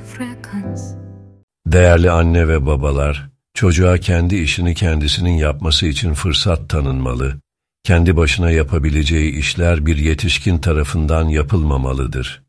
frequency. Değerli anne ve babalar, çocuğa kendi işini kendisinin yapması için fırsat tanınmalı, kendi başına yapabileceği işler bir yetişkin tarafından yapılmamalıdır.